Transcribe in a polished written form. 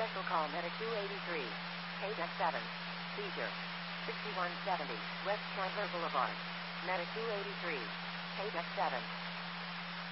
Special call Medic 283. KDEC 7. Seizure. 6170 West Chandler Boulevard. Medic 283. KDEC 7.